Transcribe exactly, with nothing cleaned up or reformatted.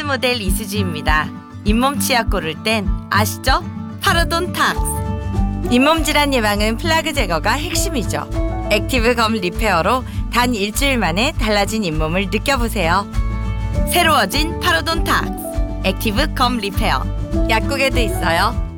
모델 이수지입니다. 잇몸 치약 고를 땐 아시죠? 파로돈탁스. 잇몸 질환 예방은 플라그 제거가 핵심이죠. 액티브 검 리페어로 단 일주일 만에 달라진 잇몸을 느껴보세요. 새로워진 파로돈탁스 액티브 검 리페어. 약국에도 있어요.